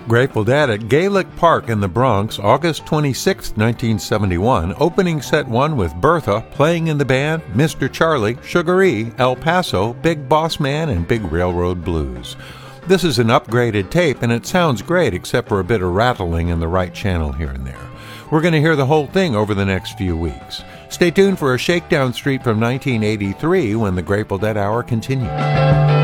Grateful Dead at Gaelic Park in the Bronx, August 26, 1971, opening set 1 with Bertha, playing in the band Mr. Charlie, Sugar E, El Paso, Big Boss Man, and Big Railroad Blues. This is an upgraded tape, and it sounds great except for a bit of rattling in the right channel here and there. We're going to hear the whole thing over the next few weeks. Stay tuned for a Shakedown Street from 1983 when the Grateful Dead Hour continues.